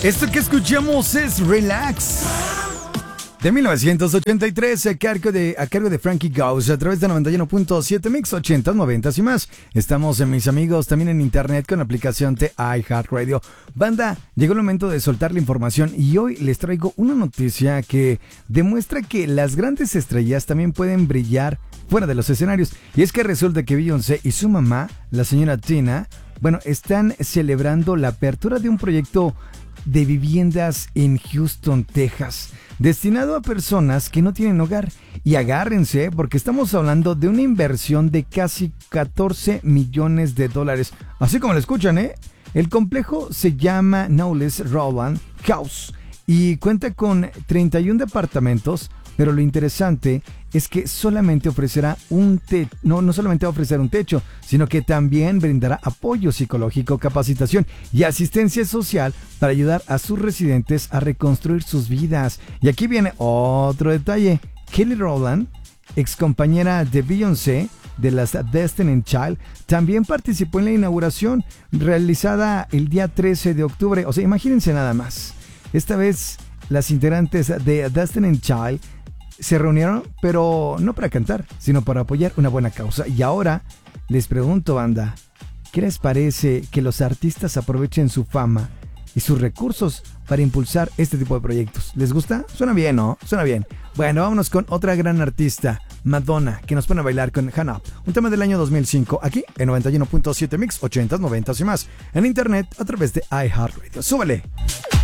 Esto que escuchamos es Relax, de 1983, a cargo de Frankie Goes, a través de 91.7 Mix 80, 90 y más. Estamos, mis amigos, también en internet con la aplicación de iHeartRadio. Banda, llegó el momento de soltar la información y hoy les traigo una noticia que demuestra que las grandes estrellas también pueden brillar fuera de los escenarios. Y es que resulta que Beyoncé y su mamá, la señora Tina, están celebrando la apertura de un proyecto de viviendas en Houston, Texas, destinado a personas que no tienen hogar. Y agárrense, porque estamos hablando de una inversión de casi 14 millones de dólares. Así como lo escuchan, ¿eh? El complejo se llama Knowles Rowland House y cuenta con 31 departamentos, pero lo interesante es que solamente ofrecerá no solamente va a ofrecer un techo, sino que también brindará apoyo psicológico, capacitación y asistencia social para ayudar a sus residentes a reconstruir sus vidas. Y aquí viene otro detalle. Kelly Rowland, ex compañera de Beyoncé de las Destiny's Child, también participó en la inauguración realizada el día 13 de octubre. O sea, imagínense nada más. Esta vez las integrantes de Destiny's Child se reunieron, pero no para cantar, sino para apoyar una buena causa. Y ahora les pregunto, banda, ¿qué les parece que los artistas aprovechen su fama y sus recursos para impulsar este tipo de proyectos? ¿Les gusta? Suena bien, ¿no? Suena bien. Bueno, vámonos con otra gran artista, Madonna, que nos pone a bailar con Hannah, un tema del año 2005, aquí en 91.7 Mix 80, 90 y más, en internet a través de iHeartRadio. ¡Súbele!